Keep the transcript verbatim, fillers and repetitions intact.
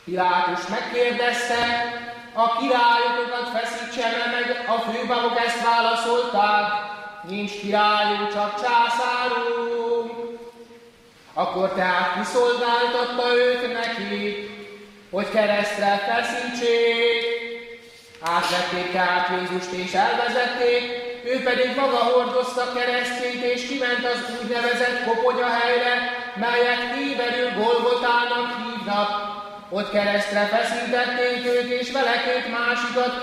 Pilátus megkérdezte, a királyotokat feszítse meg, a főpapok ezt válaszolták, nincs királyunk, csak császárunk. Akkor tehát kiszolgáltatta őt neki, hogy keresztre feszítsék. Átvették tehát Jézust és elvezették, ő pedig maga hordozta keresztjét, és kiment az úgynevezett koponyahelyre, melyet héberül Golgotának hívnak. Ott keresztre feszítették őt, és vele két másikat